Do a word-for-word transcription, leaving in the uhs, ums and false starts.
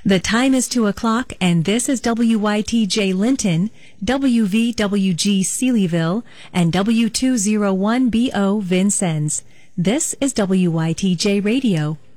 The time is two o'clock, and this is W Y T J Linton, W V W G Sealyville, and W two oh one B O Vincennes. This is W Y T J Radio.